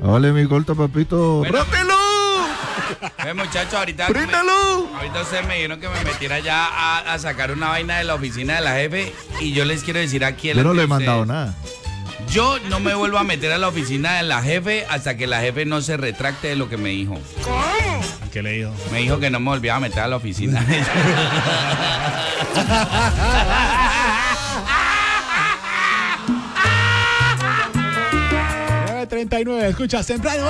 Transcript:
Vale, mi corta, papito. Bueno, ¡Rótelo! Muchachos, ahorita ustedes me dijeron que me metiera ya a sacar una vaina de la oficina de la jefe y yo les quiero decir aquí... Yo no le he mandado nada. Yo no me vuelvo a meter a la oficina de la jefe hasta que la jefe no se retracte de lo que me dijo. ¿Cómo? ¿Qué le dijo? Me dijo que no me volvía a meter a la oficina. 9:39, escuchas temprano.